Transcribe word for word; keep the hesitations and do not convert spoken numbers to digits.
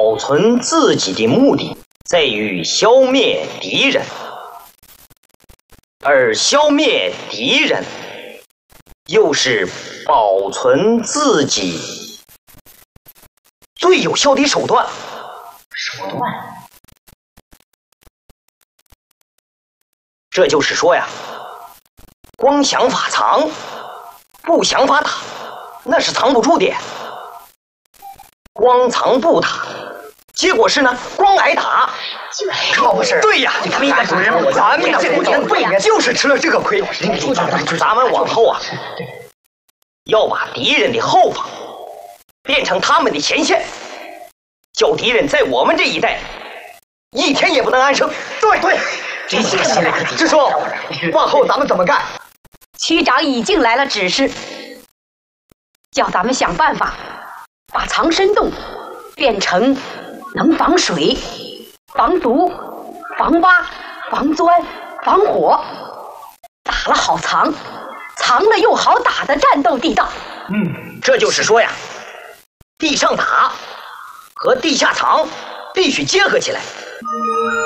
保存自己的目的在于消灭敌人，而消灭敌人又是保存自己最有效的手段。 手段？ 这就是说呀，光想法藏，不想法打，那是藏不住的。光藏不打，结果是呢，光挨打。 可不是？ 对呀， 你看咱主任， 咱们这个对呀，就是吃了这个亏。咱们往后啊，要把敌人的后方变成他们的前线，叫敌人在我们这一带一天也不能安生。对对， 这些现在可师叔，往后咱们怎么干？ 区长已经来了指示，叫咱们想办法把藏身洞变成能防水、防毒、防挖、防钻、防火，打了好藏，藏了又好打的战斗地道。 嗯，这就是说呀，地上打和地下藏必须结合起来。